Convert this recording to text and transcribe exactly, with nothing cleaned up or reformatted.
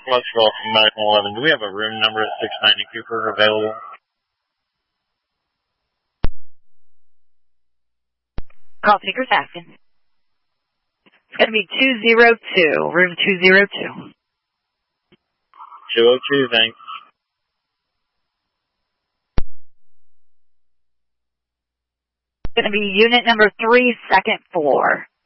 Musgrove from Medical eleven. Do we have a room number at six ninety Cooper available? Call takers asking. It's going to be two zero two, room two zero two. two oh two, thanks. It's going to be unit number three, second floor.